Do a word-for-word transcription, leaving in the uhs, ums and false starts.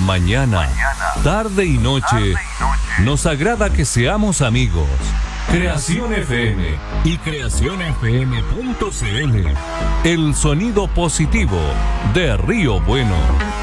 Mañana, tarde y noche, nos agrada que seamos amigos. Creación F M y creación f m punto c l. El sonido positivo de Río Bueno.